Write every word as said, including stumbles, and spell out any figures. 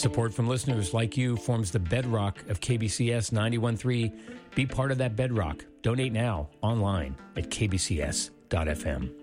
Support from listeners like you forms the bedrock of K B C S ninety-one point three. Be part of that bedrock. Donate now online at k b c s dot f m.